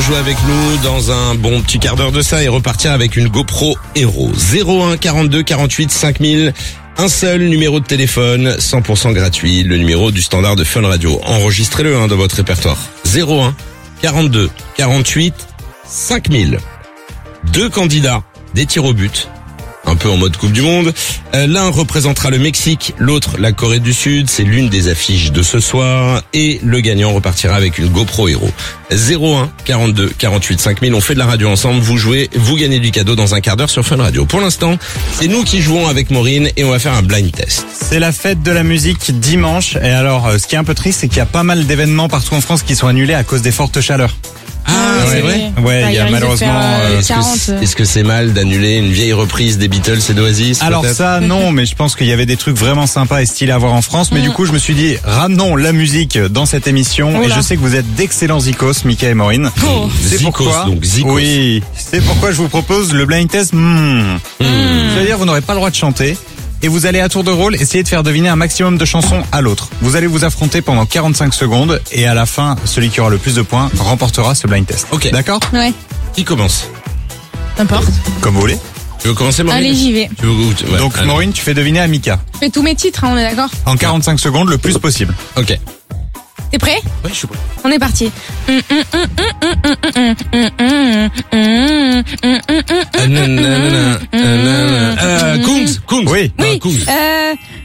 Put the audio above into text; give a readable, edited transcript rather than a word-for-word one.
pour jouer avec nous dans un bon petit quart d'heure de ça et repartir avec une GoPro Hero. 01 42 48 5000. Un seul numéro de téléphone, 100% gratuit, le numéro du standard de Fun Radio. Enregistrez-le dans votre répertoire. 01 42 48 5000. 2 candidats, des tirs au but. Un peu en mode Coupe du Monde. L'un représentera le Mexique, l'autre la Corée du Sud. C'est l'une des affiches de ce soir. Et le gagnant repartira avec une GoPro Hero. 01 42 48 5000. On fait de la radio ensemble. Vous jouez, vous gagnez du cadeau dans un quart d'heure sur Fun Radio. Pour l'instant, c'est nous qui jouons avec Maureen et on va faire un blind test. C'est la fête de la musique dimanche. Et alors, ce qui est un peu triste, c'est qu'il y a pas mal d'événements partout en France qui sont annulés à cause des fortes chaleurs. Ah, c'est vrai? Ouais, il y a malheureusement... Est-ce que c'est mal d'annuler une vieille reprise des Beatles et d'Oasis? Alors peut-être ça, non, mais je pense qu'il y avait des trucs vraiment sympas et stylés à voir en France. Mais du coup, je me suis dit, ramenons la musique dans cette émission. Et je sais que vous êtes d'excellents zikos, Mika et Maureen. C'est Zikos, pourquoi... donc Zikos. Oui, c'est pourquoi je vous propose le blind test. C'est-à-dire, vous n'aurez pas le droit de chanter. Et vous allez à tour de rôle essayer de faire deviner un maximum de chansons à l'autre. Vous allez vous affronter pendant 45 secondes et à la fin, celui qui aura le plus de points remportera ce blind test. Ok. D'accord? Ouais, Qui commence? n'importe. Comme vous voulez. Tu veux commencer, Maureen? Allez, j'y vais. Ouais, Donc allez. Maureen, tu fais deviner à Mika. Je fais tous mes titres, on est d'accord? En 45 secondes, le plus possible. Ok. T'es prêt? Ouais, je suis prêt. On est parti. Kungs. Oui. Oui, Kungs.